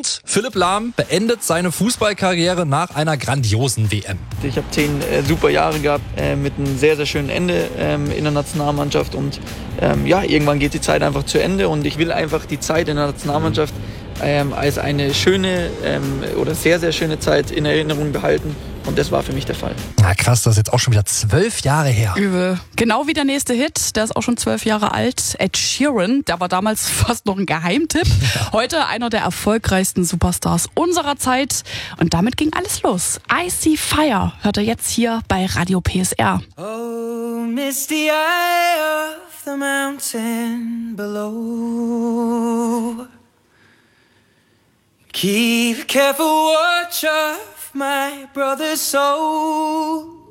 Und Philipp Lahm beendet seine Fußballkarriere nach einer grandiosen WM. Ich habe 10 super Jahre gehabt mit einem sehr, sehr schönen Ende in der Nationalmannschaft. Und irgendwann geht die Zeit einfach zu Ende. Und ich will einfach die Zeit in der Nationalmannschaft als eine schöne oder sehr, sehr schöne Zeit in Erinnerung behalten. Und das war für mich der Fall. Na krass, das ist jetzt auch schon wieder 12 Jahre her. Übel. Genau wie der nächste Hit, der ist auch schon 12 Jahre alt. Ed Sheeran, der war damals fast noch ein Geheimtipp. Heute einer der erfolgreichsten Superstars unserer Zeit. Und damit ging alles los. I See Fire hört er jetzt hier bei Radio PSR. Oh, misty eye of the mountain below. Keep careful watch of my brother's soul.